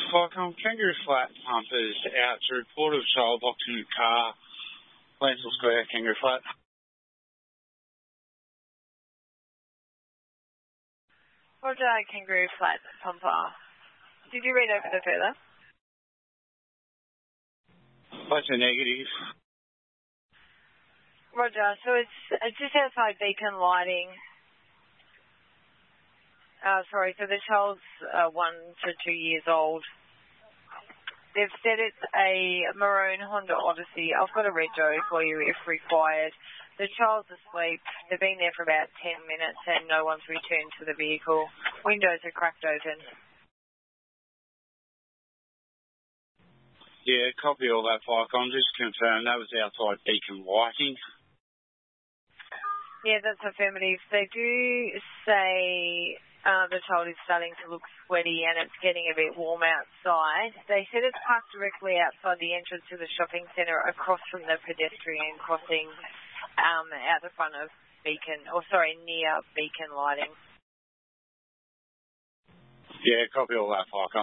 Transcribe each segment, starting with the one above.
Falcon, Kangaroo Flat pumpers out to report of child locked in a car, Lancel Square, Kangaroo Flat. Roger, Kangaroo Flat pumper. Did you read over the further? That's a negative. Roger, so it's just outside Beacon Lighting. So the child's 1 to 2 years old. They've said it's a maroon Honda Odyssey. I've got a rego for you if required. The child's asleep. They've been there for about 10 minutes and no one's returned to the vehicle. Windows are cracked open. Yeah, copy all that, Falcon. Just confirm that was outside Beacon Lighting. Yeah, that's affirmative. They do say the child is starting to look sweaty and it's getting a bit warm outside. They said it's parked directly outside the entrance to the shopping centre across from the pedestrian crossing out the front of near Beacon Lighting. Yeah, copy all that, Falcon.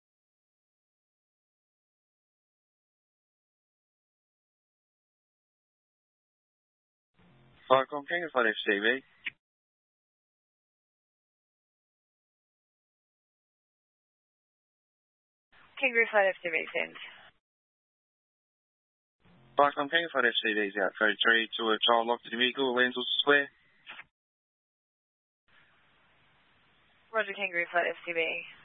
Falcon, Kangaroo Flat FCB. Kangaroo Flat FCB sent. Falcon, Kangaroo Flat FCB is out code 3 to a child locked in a vehicle, Lancel Square. Roger, Kangaroo Flat FCB.